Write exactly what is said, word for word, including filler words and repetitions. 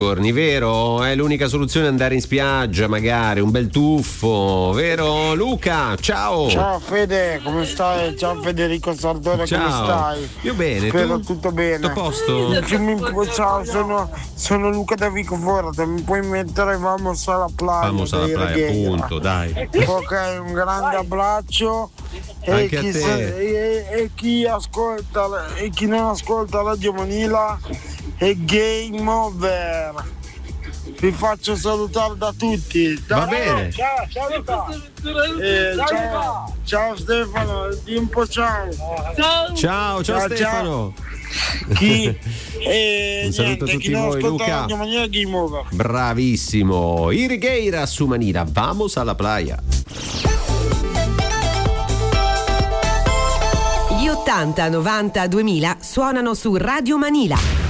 Vero? È l'unica soluzione andare in spiaggia, magari un bel tuffo, vero Luca? Ciao. Ciao Fede, come stai? Ciao Federico Sardone, ciao. Come stai? Io bene, spero tu? tutto bene. Tutto a posto? Ciao, sono, sono Luca da Vico Forte, mi puoi mettere Vamos alla playa? Vamos alla playa, appunto, dai. Ok, un grande abbraccio. E chi, se, e, e chi ascolta e chi non ascolta Radio Manila è game over. Vi faccio salutare da tutti. Ciao, va bene. Ciao, ciao Luca. Eh, ciao, ciao, ciao Stefano, di un po' ciao. Ciao, ciao, ciao Stefano. Ciao. Chi, eh, un saluto niente, a tutti chi non voi, ascolta Luca. Radio Manila, game over. Bravissimo. Irigheira su Manila, vamos alla playa. Gli ottanta, novanta, duemila suonano su Radio Manila.